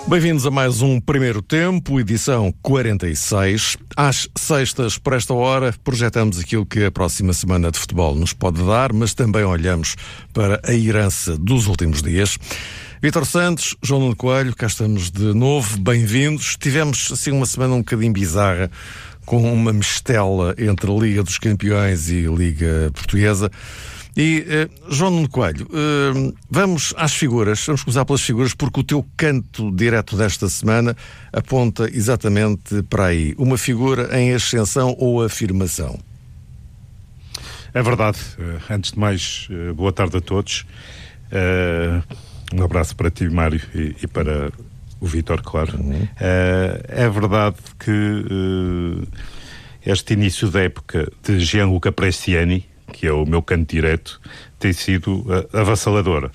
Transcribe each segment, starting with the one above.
Bem-vindos a mais um Primeiro Tempo, edição 46. Às sextas, por esta hora, projetamos aquilo que a próxima semana de futebol nos pode dar, mas também olhamos para a herança dos últimos dias. Vítor Santos, João Nuno Coelho, cá estamos de novo, bem-vindos. Tivemos assim uma semana um bocadinho bizarra, com uma mistela entre a Liga dos Campeões e a Liga Portuguesa. E, João Nuno Coelho, vamos às figuras, vamos começar pelas figuras, porque o teu canto direto desta semana aponta exatamente para aí. Uma figura em ascensão ou afirmação? É verdade. Antes de mais, boa tarde a todos. Um abraço para ti, Mário, e para o Vítor, claro. É verdade que este início da época de Gianluca Prestiani, que é o meu canto direto, tem sido avassaladora.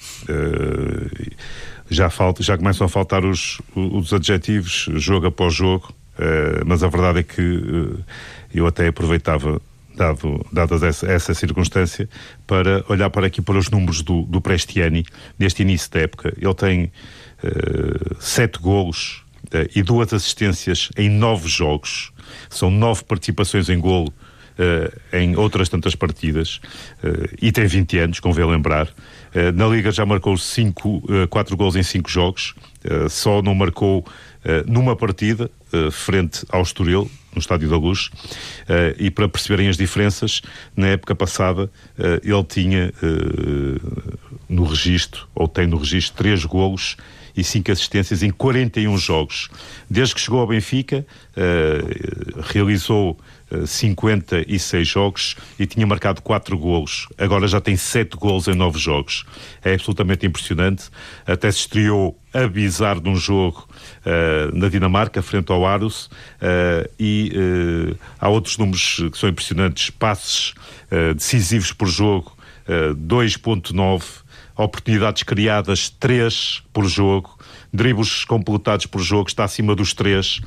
Já começam a faltar os adjetivos jogo após jogo, mas a verdade é que eu até aproveitava, dadas essa circunstância, para olhar para os números do Prestiani neste início da época. Ele tem 7 golos e 2 assistências em 9 jogos. São 9 participações em golo em outras tantas partidas, e tem 20 anos, convém lembrar. Na Liga já marcou 4 golos em 5 jogos, só não marcou numa partida, frente ao Estoril, no Estádio da Luz, e para perceberem as diferenças, na época passada ele tinha no registro, ou tem no registro, 3 golos e 5 assistências em 41 jogos. Desde que chegou ao Benfica, realizou 56 jogos e tinha marcado 4 golos. Agora já tem 7 golos em 9 jogos. É absolutamente impressionante. Até se estreou a bizarro num jogo na Dinamarca, frente ao Aarhus, e há outros números que são impressionantes. Passes decisivos por jogo, 2.9. Oportunidades criadas, 3 por jogo. Dribles completados por jogo, está acima dos 3.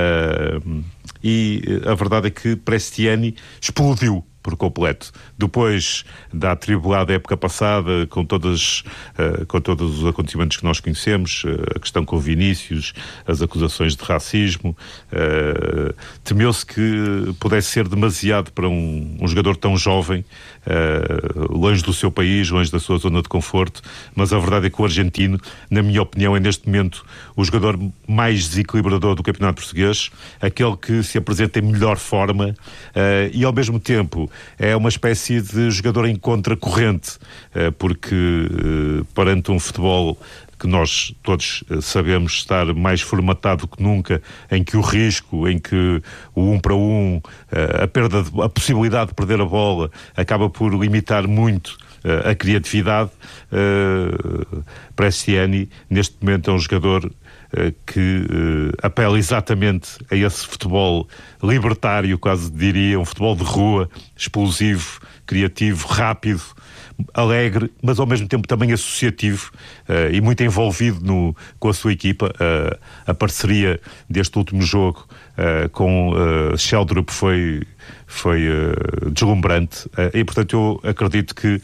E a verdade é que Prestiani explodiu por completo. Depois da atribulada época passada, com todos os acontecimentos que nós conhecemos, a questão com Vinícius, as acusações de racismo, temeu-se que pudesse ser demasiado para um jogador tão jovem, longe do seu país, longe da sua zona de conforto, mas a verdade é que o argentino, na minha opinião, é neste momento o jogador mais desequilibrador do campeonato português, aquele que se apresenta em melhor forma, e ao mesmo tempo é uma espécie de jogador em contracorrente, porque perante um futebol que nós todos sabemos estar mais formatado que nunca, em que o risco, em que o 1 para 1, a possibilidade de perder a bola acaba por limitar muito a criatividade, Prestiani neste momento é um jogador que apela exatamente a esse futebol libertário, quase diria, um futebol de rua, explosivo, criativo, rápido, alegre, mas ao mesmo tempo também associativo, e muito envolvido com a sua equipa. A parceria deste último jogo com Sheldrup foi deslumbrante, e portanto eu acredito que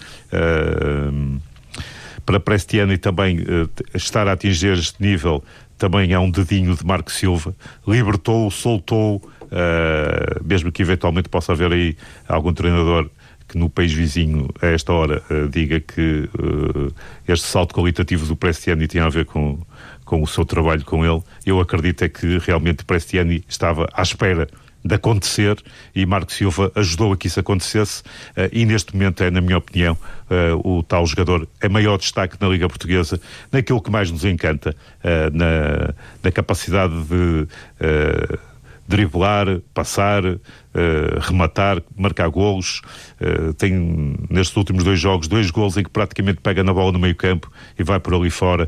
para Prestiani também estar a atingir este nível também há um dedinho de Marco Silva. Libertou, soltou, mesmo que eventualmente possa haver aí algum treinador que no país vizinho a esta hora diga que este salto qualitativo do Prestiani tem a ver com o seu trabalho com ele. Eu acredito é que realmente Prestiani estava à espera de acontecer e Marco Silva ajudou a que isso acontecesse, e neste momento é, na minha opinião, o tal jogador é maior destaque na Liga Portuguesa, naquilo que mais nos encanta, na capacidade de driblar, passar, rematar, marcar golos. Tem nestes últimos 2 jogos 2 golos em que praticamente pega na bola no meio campo e vai por ali fora,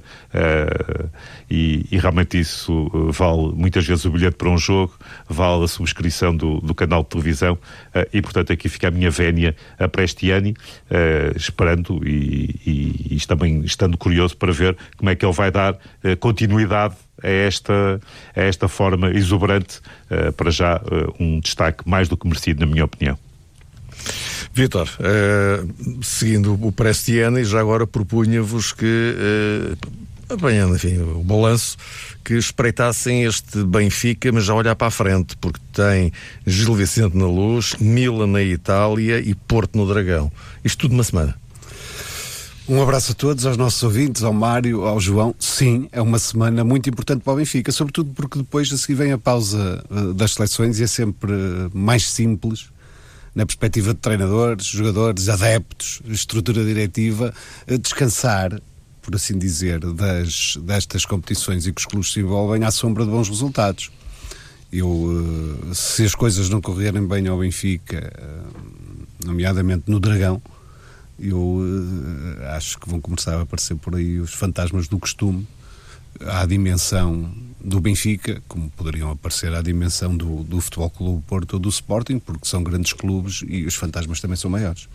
e realmente isso vale muitas vezes o bilhete para um jogo, vale a subscrição do canal de televisão, e portanto aqui fica a minha vénia a Prestiani, esperando e também estando curioso para ver como é que ele vai dar continuidade a esta forma exuberante, para já um destaque mais do que merecido, na minha opinião. Vítor, seguindo o Prestiani, já agora propunha-vos que apanhando, enfim, o balanço, que espreitassem este Benfica, mas já olhar para a frente, porque tem Gil Vicente na Luz, Milan na Itália e Porto no Dragão. Isto tudo numa semana. Um abraço a todos, aos nossos ouvintes, ao Mário, ao João. Sim, é uma semana muito importante para o Benfica, sobretudo porque depois a seguir vem a pausa das seleções e é sempre mais simples, na perspectiva de treinadores, jogadores, adeptos, estrutura diretiva, descansar, por assim dizer, destas competições e que os clubes se envolvem à sombra de bons resultados. Se as coisas não correrem bem ao Benfica, nomeadamente no Dragão, eu acho que vão começar a aparecer por aí os fantasmas do costume à dimensão do Benfica, como poderiam aparecer à dimensão do Futebol Clube Porto ou do Sporting, porque são grandes clubes e os fantasmas também são maiores.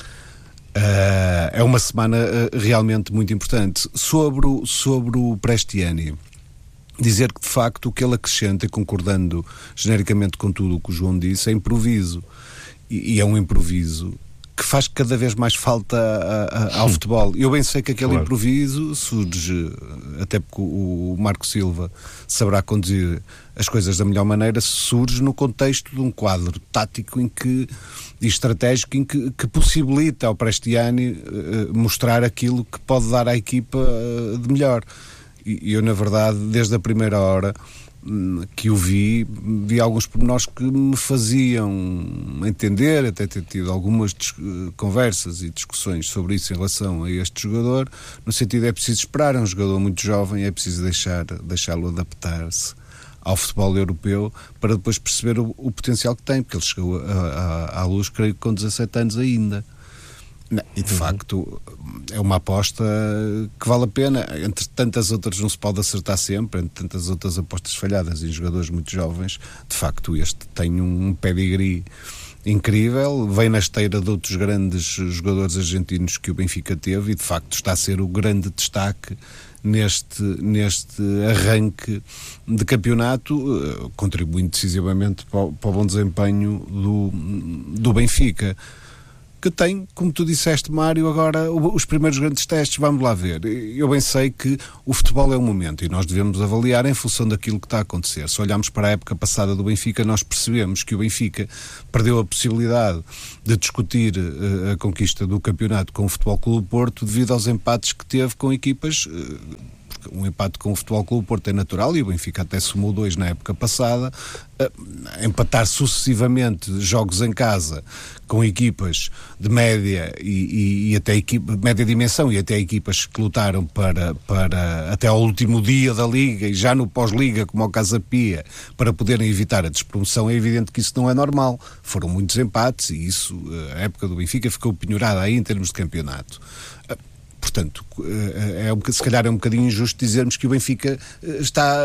É uma semana realmente muito importante. Sobre o Prestiani, dizer que de facto o que ele acrescenta, concordando genericamente com tudo o que o João disse, é improviso. E é um improviso que faz cada vez mais falta ao futebol. Eu bem sei que aquele improviso surge, até porque o Marco Silva saberá conduzir as coisas da melhor maneira, surge no contexto de um quadro tático e estratégico em que possibilita ao Prestiani mostrar aquilo que pode dar à equipa de melhor. E eu, na verdade, desde a primeira hora que o vi alguns pormenores que me faziam entender, até ter tido algumas conversas e discussões sobre isso em relação a este jogador, no sentido é preciso esperar, é um jogador muito jovem, é preciso deixá-lo adaptar-se ao futebol europeu para depois perceber o potencial que tem, porque ele chegou à Luz, creio que com 17 anos ainda. E de facto é uma aposta que vale a pena. Entre tantas outras não se pode acertar sempre, entre tantas outras apostas falhadas em jogadores muito jovens, de facto este tem um pedigree incrível, vem na esteira de outros grandes jogadores argentinos que o Benfica teve e de facto está a ser o grande destaque neste arranque de campeonato, contribuindo decisivamente para o bom desempenho do Benfica, que tem, como tu disseste, Mário, agora os primeiros grandes testes. Vamos lá ver. Eu bem sei que o futebol é um momento e nós devemos avaliar em função daquilo que está a acontecer. Se olharmos para a época passada do Benfica, nós percebemos que o Benfica perdeu a possibilidade de discutir a conquista do campeonato com o Futebol Clube Porto devido aos empates que teve com equipas. Um empate com o Futebol Clube Porto é natural e o Benfica até somou 2 na época passada. Empatar sucessivamente jogos em casa com equipas de média e até média dimensão e até equipas que lutaram para até ao último dia da Liga e já no pós-Liga, como o Casa Pia, para poderem evitar a despromoção, é evidente que isso não é normal. Foram muitos empates e isso, a época do Benfica ficou penhorada aí em termos de campeonato. Portanto, se calhar é um bocadinho injusto dizermos que o Benfica está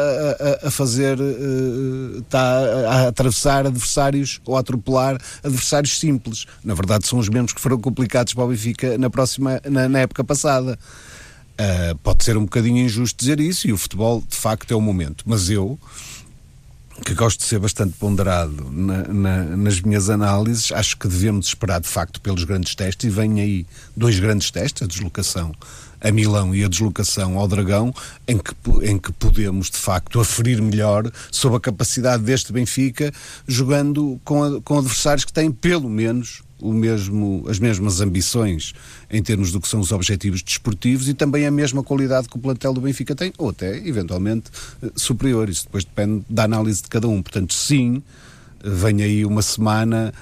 a atravessar adversários ou a atropelar adversários simples. Na verdade, são os mesmos que foram complicados para o Benfica na época passada. Pode ser um bocadinho injusto dizer isso e o futebol, de facto, é o momento. Mas eu, que gosto de ser bastante ponderado nas minhas análises, acho que devemos esperar de facto pelos grandes testes, e vêm aí 2 grandes testes, a deslocação a Milão e a deslocação ao Dragão, em que podemos de facto aferir melhor sobre a capacidade deste Benfica, jogando com adversários que têm pelo menos as mesmas ambições em termos do que são os objetivos desportivos e também a mesma qualidade que o plantel do Benfica tem, ou até, eventualmente, superior. Isso depois depende da análise de cada um. Portanto, sim, vem aí uma semana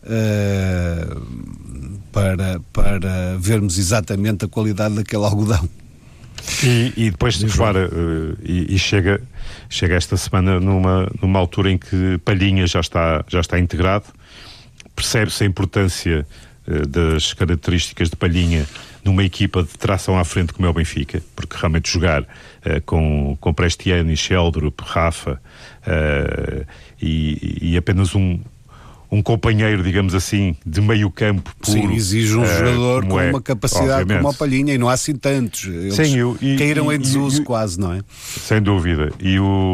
para vermos exatamente a qualidade daquele algodão. E depois, repara, chega esta semana numa altura em que Palhinha já está integrado. Percebe-se a importância das características de Palhinha numa equipa de tração à frente como é o Benfica, porque realmente jogar com Prestiani, Sheldrup, Rafa e apenas um companheiro, digamos assim, de meio campo puro. Sim, exige um jogador com uma capacidade, obviamente, como a Palhinha, e não há assim tantos. Eles caíram em desuso quase, não é? Sem dúvida.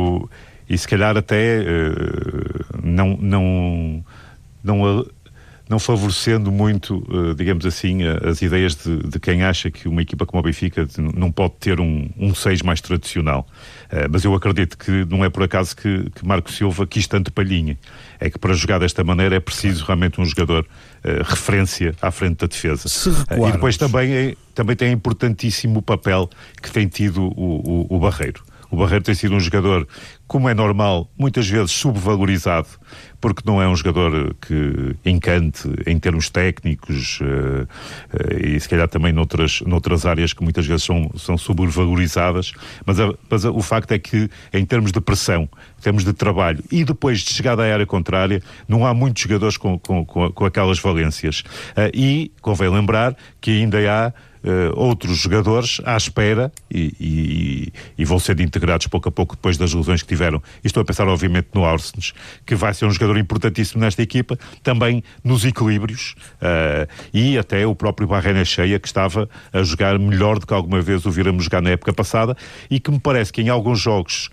E se calhar até não não favorecendo muito, digamos assim, as ideias de quem acha que uma equipa como o Benfica não pode ter um 6 mais tradicional. Mas eu acredito que não é por acaso que Marco Silva quis tanto Palhinha. É que para jogar desta maneira é preciso realmente um jogador referência à frente da defesa. E depois também tem importantíssimo papel que tem tido o Barreiro. O Barreiro tem sido um jogador, como é normal, muitas vezes subvalorizado, porque não é um jogador que encante em termos técnicos e se calhar também noutras áreas que muitas vezes são subvalorizadas, mas o facto é que em termos de pressão, em termos de trabalho e depois de chegada à área contrária, não há muitos jogadores com aquelas valências. E convém lembrar que ainda há outros jogadores à espera e vão sendo integrados pouco a pouco depois das lesões que tiveram. E estou a pensar obviamente no Orsnes, que vai ser um jogador importantíssimo nesta equipa, também nos equilíbrios, e até o próprio Barrena Cheia, que estava a jogar melhor do que alguma vez o viramos jogar na época passada, e que me parece que em alguns jogos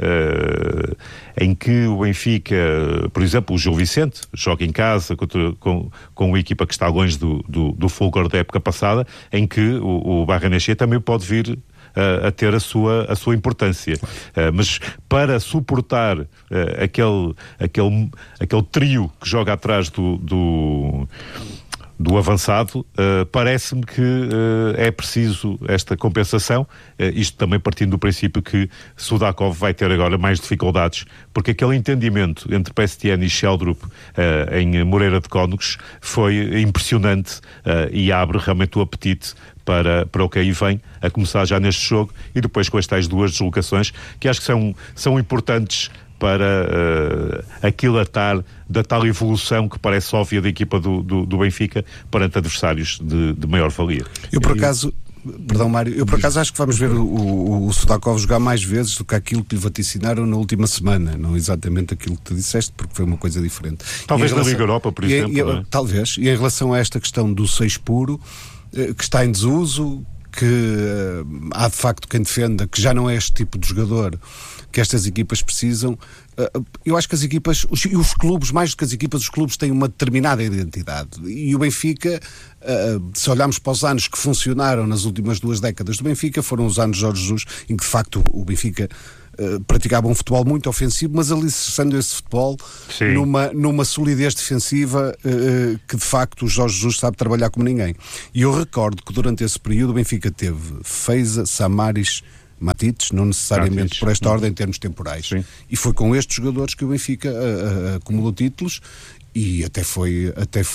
em que o Benfica, por exemplo, o Gil Vicente joga em casa com uma equipa que está longe do fulgor da época passada, em que o Barrena Cheia também pode vir a ter a sua importância. Mas para suportar aquele trio que joga atrás do avançado, parece-me que é preciso esta compensação, isto também partindo do princípio que Sudakov vai ter agora mais dificuldades, porque aquele entendimento entre Pestienne e Sheldrup em Moreira de Cónegos foi impressionante, e abre realmente o apetite para o que aí vem, a começar já neste jogo, e depois com as tais duas deslocações, que acho que são importantes para aquilatar da tal evolução que parece óbvia da equipa do Benfica perante adversários de maior valia. Eu por acaso, perdão Mário, acho que vamos ver o Sudakov jogar mais vezes do que aquilo que lhe vaticinaram na última semana, não exatamente aquilo que tu disseste, porque foi uma coisa diferente. Talvez na Liga Europa, por exemplo. Não é? Talvez, e em relação a esta questão do 6 puro, que está em desuso, que há de facto quem defenda que já não é este tipo de jogador que estas equipas precisam. Eu acho que as equipas, os clubes, mais do que as equipas, os clubes têm uma determinada identidade. E o Benfica, se olharmos para os anos que funcionaram nas últimas 2 décadas do Benfica, foram os anos de Jorge Jesus, em que de facto o Benfica praticava um futebol muito ofensivo, mas alicerçando esse futebol numa solidez defensiva que de facto o Jorge Jesus sabe trabalhar como ninguém. E eu recordo que durante esse período o Benfica teve Feiza, Samaris, Matites, não necessariamente por esta ordem em termos temporais. Sim. E foi com estes jogadores que o Benfica acumulou títulos e até foi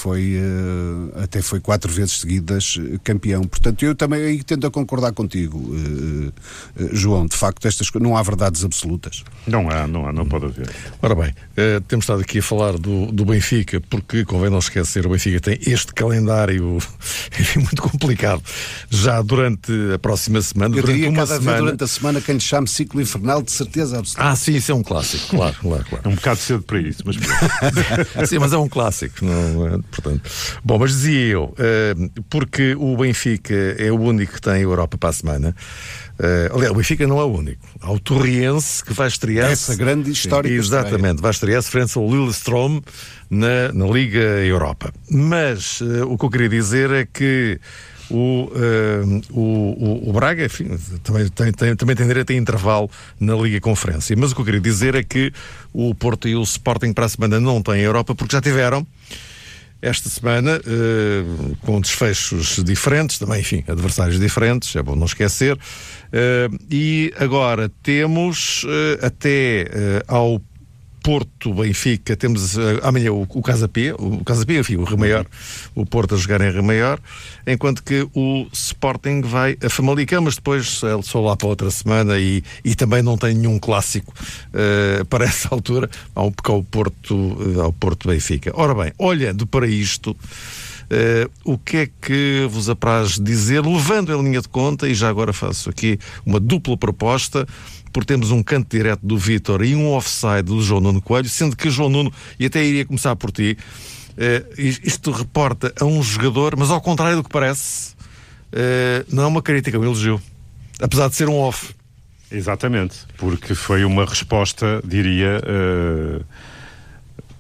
4 vezes seguidas campeão. Portanto, eu também aí tento a concordar contigo, João. De facto, não há verdades absolutas. Não pode haver. Ora bem, temos estado aqui a falar do Benfica, porque convém não esquecer, o Benfica tem este calendário muito complicado já durante a próxima semana. Eu diria cada vez durante a semana quem lhe chame ciclo infernal, de certeza absoluta. Sim, isso é um clássico, claro. É um bocado cedo para isso, mas sim, mas é um clássico, não é? Portanto, bom, mas dizia eu, porque o Benfica é o único que tem Europa para a semana. Aliás, o Benfica não é o único. Há o Torriense que vai estrear-se. Essa grande histórica. Exatamente, vai estrear-se frente ao Lillestrøm na Liga Europa. Mas o que eu queria dizer é que o Braga, enfim, também tem direito a intervalo na Liga Conferência. Mas o que eu queria dizer é que o Porto e o Sporting para a semana não têm Europa, porque já tiveram esta semana, com desfechos diferentes, também, enfim, adversários diferentes, é bom não esquecer. E agora temos até ao Porto, Benfica, temos amanhã o Casa Pia, enfim, o Rio Maior, o Porto a jogar em Rio Maior, enquanto que o Sporting vai a Famalicão, mas depois é só lá para outra semana e também não tem nenhum clássico para essa altura, porque ao Porto Benfica. Ora bem, olhando para isto, o que é que vos apraz dizer, levando em linha de conta, e já agora faço aqui uma dupla proposta, porque temos um canto direto do Vítor e um offside do João Nuno Coelho, sendo que João Nuno, e até iria começar por ti, isto reporta a um jogador, mas ao contrário do que parece, não é uma crítica, é um elogio, apesar de ser um off. Exatamente, porque foi uma resposta, diria,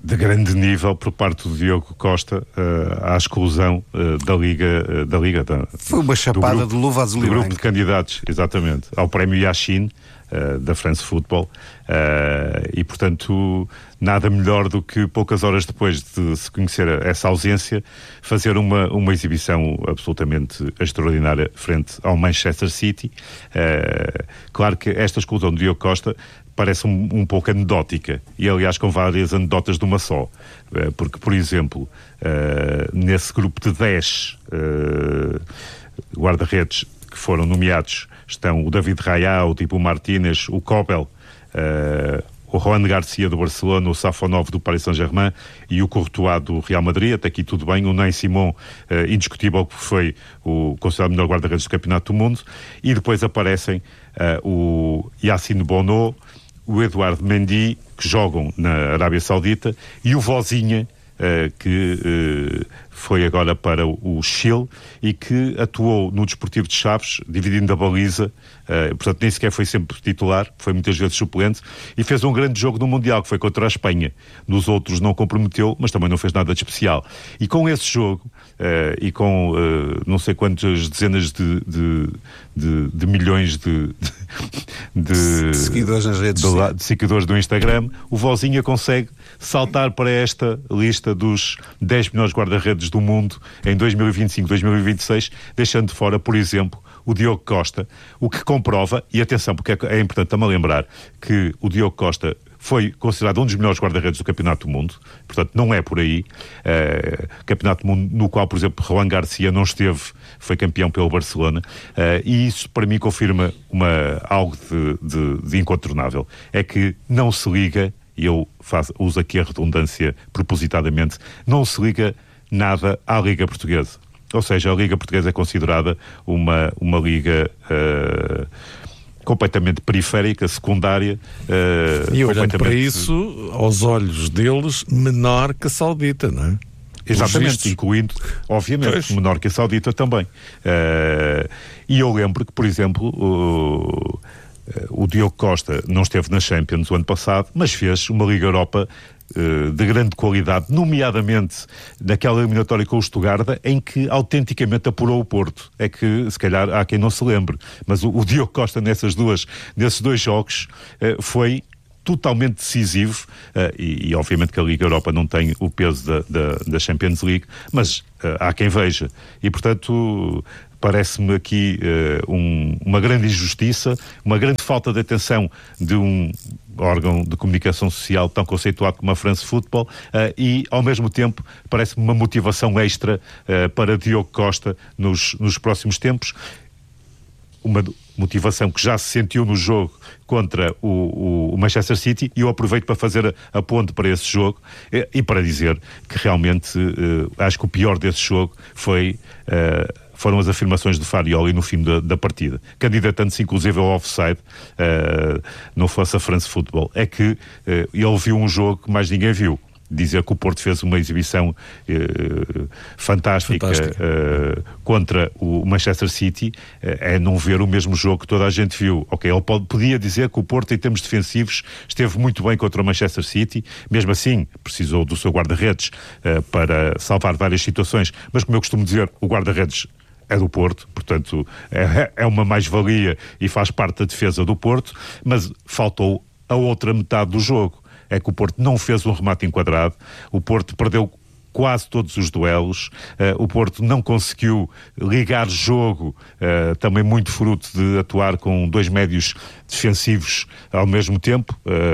de grande nível por parte do Diogo Costa à exclusão da Liga. Foi uma chapada de luva azul e branco. Grupo de candidatos, exatamente, ao prémio Yashin da France Football, e portanto nada melhor do que poucas horas depois de se conhecer essa ausência fazer uma exibição absolutamente extraordinária frente ao Manchester City. Claro que esta exclusão do Diogo Costa parece um pouco anedótica, e aliás com várias anedotas de uma só, porque por exemplo nesse grupo de 10 guarda-redes que foram nomeados estão o David Raya, o Dibu Martínez, o Kobel, o Juan Garcia do Barcelona, o Safonov do Paris Saint-Germain e o Courtois do Real Madrid. Até aqui tudo bem. O Ney Simon, indiscutível, que foi o considerado melhor guarda-redes do Campeonato do Mundo. E depois aparecem o Yacine Bono, o Eduardo Mendy, que jogam na Arábia Saudita, e o Vozinha, que foi agora para o Chile e que atuou no Desportivo de Chaves, dividindo a baliza, portanto nem sequer foi sempre titular, foi muitas vezes suplente, e fez um grande jogo no Mundial, que foi contra a Espanha. Nos outros não comprometeu, mas também não fez nada de especial. E com esse jogo, e com não sei quantas dezenas de milhões de seguidores nas redes de seguidores do Instagram, o Vozinha consegue saltar para esta lista dos 10 melhores guarda-redes do mundo em 2025-2026, deixando de fora, por exemplo, o Diogo Costa, o que comprova, e atenção, porque é importante também lembrar que o Diogo Costa foi considerado um dos melhores guarda-redes do Campeonato do Mundo, portanto não é por aí. Campeonato do Mundo no qual, por exemplo, Juan Garcia não esteve, foi campeão pelo Barcelona, e isso para mim confirma algo de incontornável, é que não se liga, e eu uso aqui a redundância propositadamente, não se liga nada à Liga Portuguesa. Ou seja, a Liga Portuguesa é considerada uma liga completamente periférica, secundária. E olhando para isso, aos olhos deles, menor que a Saudita, não é? Exatamente, incluindo, obviamente, menor que a Saudita também. E eu lembro que, por exemplo, o Diogo Costa não esteve na Champions o ano passado, mas fez uma Liga Europa de grande qualidade, nomeadamente naquela eliminatória com o Stuttgart, em que autenticamente apurou o Porto. É que, se calhar, há quem não se lembre, mas o Diogo Costa nesses dois jogos foi totalmente decisivo, e obviamente que a Liga Europa não tem o peso da Champions League, mas há quem veja. E, portanto, parece-me aqui uma grande injustiça, uma grande falta de atenção de um órgão de comunicação social tão conceituado como a France Football, e ao mesmo tempo parece-me uma motivação extra para Diogo Costa nos próximos tempos, uma motivação que já se sentiu no jogo contra o Manchester City, e eu aproveito para fazer a ponte para esse jogo e para dizer que realmente acho que o pior desse jogo foram as afirmações de Farioli no fim da partida, candidatando-se inclusive ao offside, não fosse a France Football. É que ele viu um jogo que mais ninguém viu. Dizer que o Porto fez uma exibição fantástica. Contra o Manchester City é não ver o mesmo jogo que toda a gente viu. Ok, ele podia dizer que o Porto, em termos defensivos, esteve muito bem contra o Manchester City, mesmo assim precisou do seu guarda-redes para salvar várias situações, mas como eu costumo dizer, o guarda-redes é do Porto, portanto é uma mais-valia e faz parte da defesa do Porto, mas faltou a outra metade do jogo. É que o Porto não fez um remate enquadrado, o Porto perdeu quase todos os duelos, o Porto não conseguiu ligar jogo, também muito fruto de atuar com dois médios defensivos ao mesmo tempo,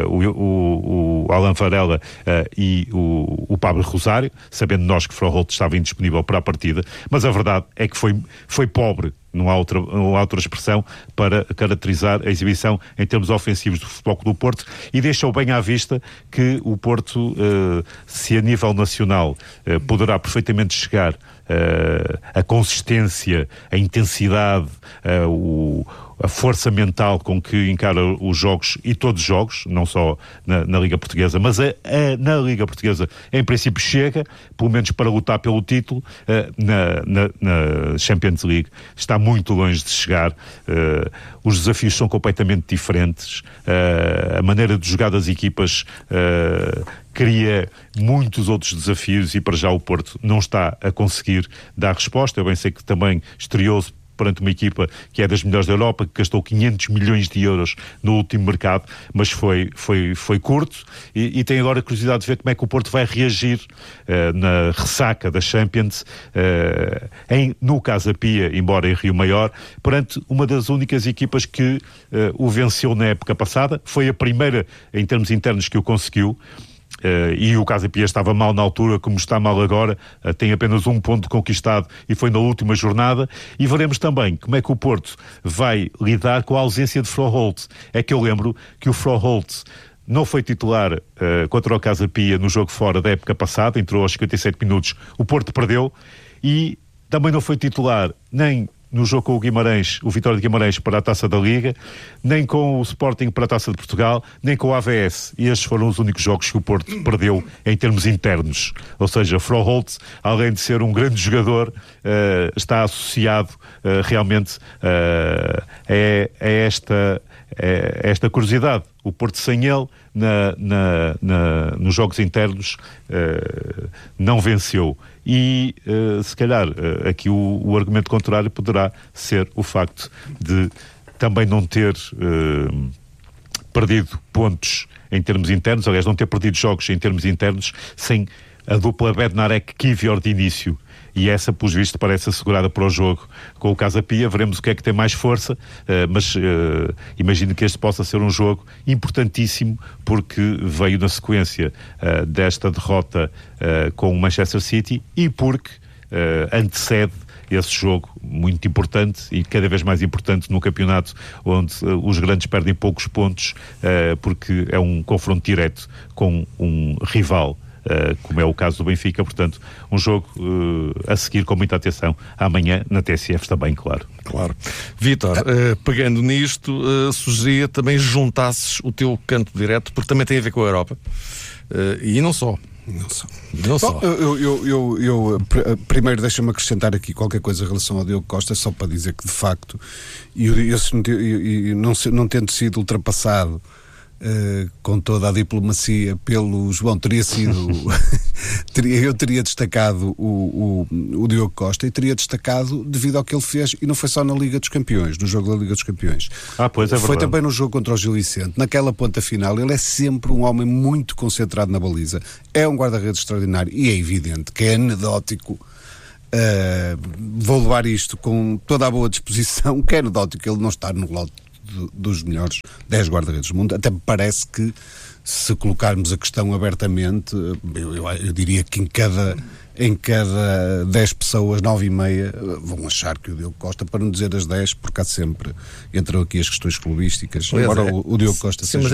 o Alan Varela e o Pablo Rosário, sabendo nós que Froholt estava indisponível para a partida, mas a verdade é que foi pobre. Não há outra expressão para caracterizar a exibição em termos ofensivos do Futebol Clube do Porto, e deixou bem à vista que o Porto, se a nível nacional poderá perfeitamente chegar a consistência, a intensidade, a força mental com que encara os jogos, e todos os jogos, não só na Liga Portuguesa, mas na Liga Portuguesa, em princípio chega, pelo menos para lutar pelo título. Na Champions League está muito longe de chegar. Os desafios são completamente diferentes. A maneira de jogar das equipas cria muitos outros desafios, e para já o Porto não está a conseguir dar resposta. Eu bem sei que também estreou-se perante uma equipa que é das melhores da Europa, que gastou 500 milhões de euros no último mercado, mas foi curto, e tem agora curiosidade de ver como é que o Porto vai reagir na ressaca da Champions, no Casa Pia, embora em Rio Maior, perante uma das únicas equipas que o venceu na época passada. Foi a primeira, em termos internos, que o conseguiu. E o Casa Pia estava mal na altura, como está mal agora, tem apenas um ponto conquistado e foi na última jornada. E veremos também como é que o Porto vai lidar com a ausência de Froholt. É que eu lembro que o Froholt não foi titular contra o Casa Pia no jogo fora da época passada, entrou aos 57 minutos, o Porto perdeu, e também não foi titular nem no jogo com o Guimarães, o Vitória de Guimarães, para a Taça da Liga, nem com o Sporting para a Taça de Portugal, nem com o AVS. E estes foram os únicos jogos que o Porto perdeu em termos internos. Ou seja, Froholt, além de ser um grande jogador, está associado realmente a esta curiosidade. O Porto sem ele, nos jogos internos, não venceu. E se calhar aqui o argumento contrário poderá ser o facto de também não ter perdido pontos em termos internos, aliás, não ter perdido jogos em termos internos sem a dupla Bednarek-Kivior de início. E essa, pelos vistos, parece assegurada para o jogo com o Casa Pia. Veremos o que é que tem mais força, mas imagino que este possa ser um jogo importantíssimo, porque veio na sequência desta derrota com o Manchester City, e porque antecede esse jogo muito importante, e cada vez mais importante no campeonato, onde os grandes perdem poucos pontos, porque é um confronto direto com um rival, como é o caso do Benfica. Portanto, um jogo a seguir com muita atenção amanhã na TSF também, claro. Claro. Vítor, pegando nisto, sugeria também juntasses o teu canto direto, porque também tem a ver com a Europa, e não só. Não só. Eu primeiro deixa-me acrescentar aqui qualquer coisa em relação ao Diogo Costa, só para dizer que de facto, não tendo sido ultrapassado com toda a diplomacia pelo João, eu teria destacado o Diogo Costa, e teria destacado devido ao que ele fez, e não foi só na Liga dos Campeões, no jogo da Liga dos Campeões. Pois é, foi também no jogo contra o Gil Vicente, naquela ponta final. Ele é sempre um homem muito concentrado na baliza, é um guarda-redes extraordinário, e é evidente que é anedótico. Vou levar isto com toda a boa disposição, que é anedótico ele não estar no lote dos melhores 10 guarda-redes do mundo. Até me parece que, se colocarmos a questão abertamente, eu diria que em cada 10 pessoas, 9,5 vão achar que o Diogo Costa, para não dizer as 10, porque há sempre, entram aqui as questões clubísticas, embora o Diogo Costa seja